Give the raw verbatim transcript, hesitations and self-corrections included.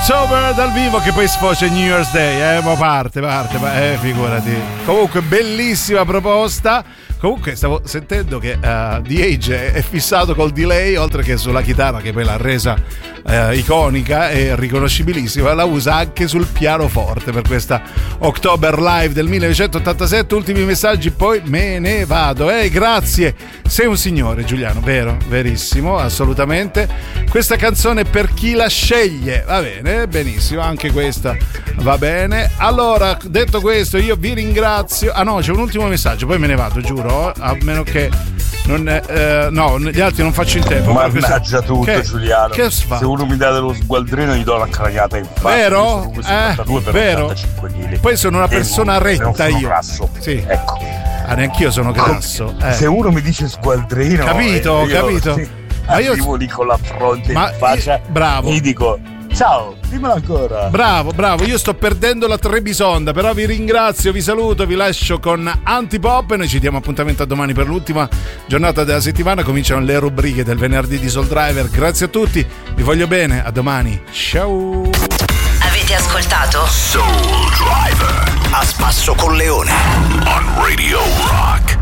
October dal vivo, che poi sfocia New Year's Day, eh, ma parte, parte, ma eh, figurati. Comunque bellissima proposta. Comunque stavo sentendo che uh, The Age è fissato col delay, oltre che sulla chitarra che poi l'ha resa uh, iconica e riconoscibilissima, la usa anche sul pianoforte per questa October Live del millenovecentottantasette. Ultimi messaggi, poi me ne vado. Eh, grazie, sei un signore Giuliano, vero? Verissimo, assolutamente. Questa canzone per chi la sceglie, va bene, benissimo, anche questa va bene. Allora, detto questo, io vi ringrazio. Ah no, c'è un ultimo messaggio, poi me ne vado, giuro. A meno che non eh, no, gli altri non faccio in tempo. Mannaggia questo... tutto, che... Giuliano. Che se uno mi dà dello sgualdrino gli do la cragata in faccia. Vero? Eh, per vero. Poi sono una persona retta io. Grasso. Sì. Ecco. Ah, neanch'io sono grasso. Eh. Se uno mi dice sgualdrino, capito, eh, io, capito. Sì, ma io arrivo lì con la fronte ma in faccia. Io... Bravo. E gli dico: ciao, dimmelo ancora. Bravo, bravo, io sto perdendo la Trebisonda, però vi ringrazio, vi saluto, vi lascio con Antipop e noi ci diamo appuntamento a domani per l'ultima giornata della settimana. Cominciano le rubriche del venerdì di Soul Driver. Grazie a tutti, vi voglio bene, a domani. Ciao. Avete ascoltato Soul Driver a spasso con Leone on Radio Rock.